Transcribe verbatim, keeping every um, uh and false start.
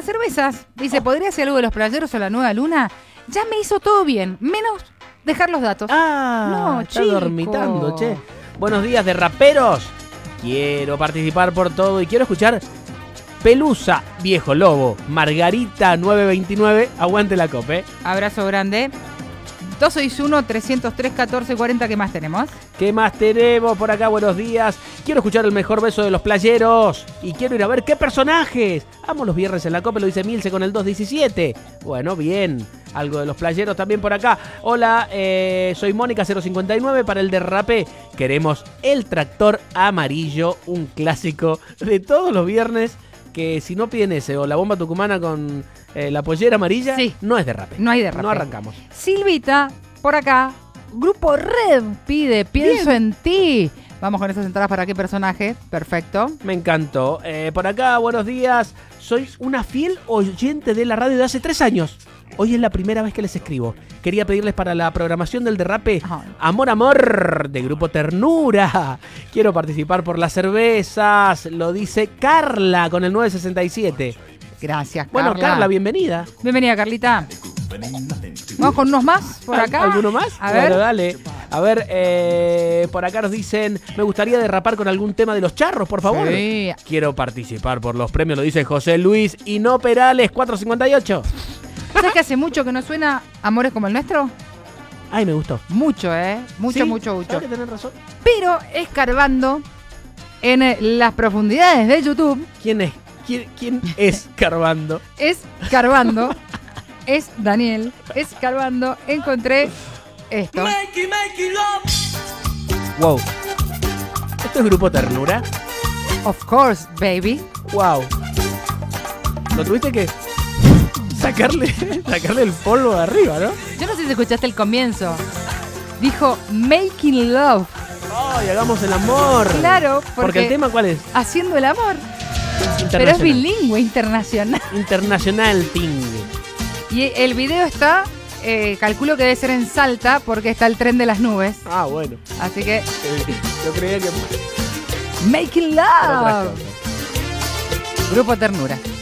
cervezas. Dice, ¿podría ser algo de los playeros o la nueva luna? Ya me hizo todo bien, menos dejar los datos. Ah, no, está chico. dormitando, che. Buenos días de raperos. Quiero participar por todo y quiero escuchar Pelusa, Viejo Lobo, Margarita nueve veintinueve. Aguante la copa, ¿eh? Abrazo grande. dos seis uno, tres cero tres, catorce cuarenta. ¿Qué más tenemos? ¿Qué más tenemos por acá? Buenos días. Quiero escuchar el mejor beso de los playeros. Y quiero ir a ver qué personajes. Amo los viernes en la copa, lo dice Milce con el dos diecisiete. Bueno, bien. Algo de los playeros también por acá. Hola, eh, soy Mónica cero cincuenta y nueve para el derrape. Queremos el tractor amarillo, un clásico de todos los viernes. Que si no piden ese o la bomba tucumana con eh, la pollera amarilla, sí. No es derrape. No hay derrape. No arrancamos. Silvita, por acá, Grupo Red pide Pienso Bien. en ti. Vamos con esas entradas para qué personaje. Perfecto. Me encantó. Eh, por acá, buenos días. Soy una fiel oyente de la radio de hace tres años. Hoy es la primera vez que les escribo. Quería pedirles para la programación del derrape Ajá. Amor, Amor, de Grupo Ternura. Quiero participar por las cervezas. Lo dice Carla con el nueve sesenta y siete. Gracias, Carla. Bueno, Carla, bienvenida. Bienvenida, Carlita. Vamos con unos más por acá. ¿Alguno más? A ver. Bueno, dale. A ver, eh, por acá nos dicen, me gustaría derrapar con algún tema de los charros, por favor. Sí. Quiero participar por los premios, lo dice José Luis y no Perales, cuatro cincuenta y ocho. ¿Sabes que hace mucho que no suena Amores como el nuestro? Ay, me gustó. Mucho, ¿eh? Mucho, ¿Sí? mucho, mucho. ¿Sabes que tenés razón? Pero escarbando en las profundidades de YouTube. ¿Quién es? ¿Quién, quién es Carbando? Escarbando. Es Daniel. Escarbando. Encontré esto. Makey, makey love. Wow. ¿Esto es Grupo Ternura? Of course, baby. Wow. Lo tuviste que sacarle, sacarle el polvo de arriba, ¿no? Yo no sé si escuchaste el comienzo. Dijo Making Love. ¡Ay, hagamos el amor! Claro, porque, porque el tema ¿cuál es? Haciendo el amor. Pero es bilingüe, internacional. Internacional ting. Y el video está, eh, calculo que debe ser en Salta, porque está el tren de las nubes. Ah, bueno. Así que... Yo creía que... Making Love. Grupo Ternura.